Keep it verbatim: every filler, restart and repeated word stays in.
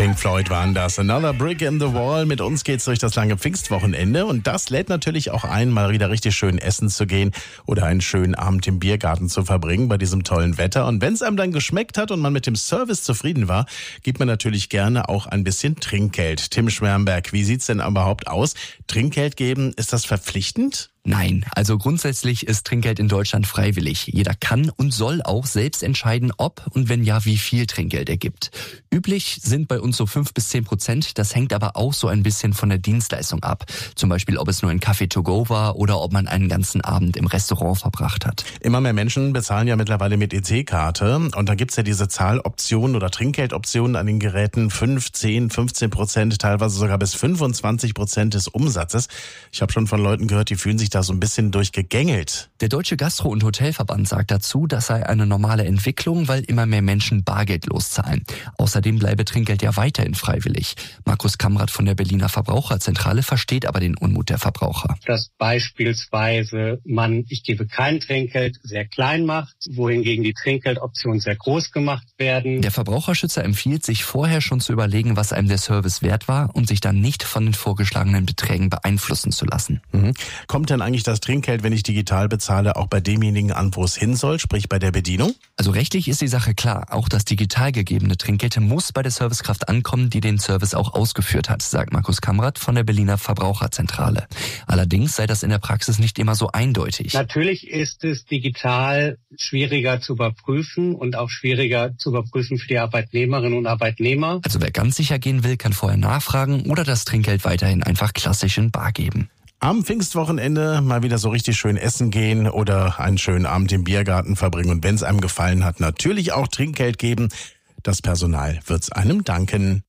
Pink Floyd waren das. Another Brick in the Wall. Mit uns geht's durch das lange Pfingstwochenende. Und das lädt natürlich auch ein, mal wieder richtig schön essen zu gehen oder einen schönen Abend im Biergarten zu verbringen bei diesem tollen Wetter. Und wenn es einem dann geschmeckt hat und man mit dem Service zufrieden war, gibt man natürlich gerne auch ein bisschen Trinkgeld. Tim Schwernberg, wie sieht's denn überhaupt aus? Trinkgeld geben, ist das verpflichtend? Nein, also grundsätzlich ist Trinkgeld in Deutschland freiwillig. Jeder kann und soll auch selbst entscheiden, ob und wenn ja, wie viel Trinkgeld er gibt. Üblich sind bei uns so fünf bis zehn Prozent. Das hängt aber auch so ein bisschen von der Dienstleistung ab. Zum Beispiel, ob es nur ein Kaffee to go war oder ob man einen ganzen Abend im Restaurant verbracht hat. Immer mehr Menschen bezahlen ja mittlerweile mit E C-Karte. Und da gibt's ja diese Zahloptionen oder Trinkgeldoptionen an den Geräten. fünf, zehn, fünfzehn Prozent, teilweise sogar bis fünfundzwanzig Prozent des Umsatzes. Ich habe schon von Leuten gehört, die fühlen sich da so ein bisschen durchgegängelt. Der Deutsche Gastro- und Hotelverband sagt dazu, das sei eine normale Entwicklung, weil immer mehr Menschen bargeldlos zahlen. Außerdem bleibe Trinkgeld ja weiterhin freiwillig. Markus Kamrat von der Berliner Verbraucherzentrale versteht aber den Unmut der Verbraucher. Dass beispielsweise man, ich gebe kein Trinkgeld, sehr klein macht, wohingegen die Trinkgeldoptionen sehr groß gemacht werden. Der Verbraucherschützer empfiehlt, sich vorher schon zu überlegen, was einem der Service wert war und sich dann nicht von den vorgeschlagenen Beträgen beeinflussen zu lassen. Mhm. Kommt denn eigentlich das Trinkgeld, wenn ich digital bezahle, auch bei demjenigen an, wo es hin soll, sprich bei der Bedienung? Also rechtlich ist die Sache klar. Auch das digital gegebene Trinkgeld muss bei der Servicekraft ankommen, die den Service auch ausgeführt hat, sagt Markus Kamrat von der Berliner Verbraucherzentrale. Allerdings sei das in der Praxis nicht immer so eindeutig. Natürlich ist es digital schwieriger zu überprüfen und auch schwieriger zu überprüfen für die Arbeitnehmerinnen und Arbeitnehmer. Also wer ganz sicher gehen will, kann vorher nachfragen oder das Trinkgeld weiterhin einfach klassisch in bar geben. Am Pfingstwochenende mal wieder so richtig schön essen gehen oder einen schönen Abend im Biergarten verbringen. Und wenn es einem gefallen hat, natürlich auch Trinkgeld geben. Das Personal wird's einem danken.